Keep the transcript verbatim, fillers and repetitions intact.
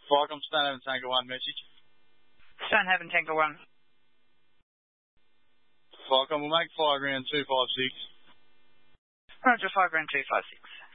Falcon, Stonehaven Tango one message. Stonehaven Tango one. Falcon, we'll make fire ground two five six. Roger, fire ground two five six.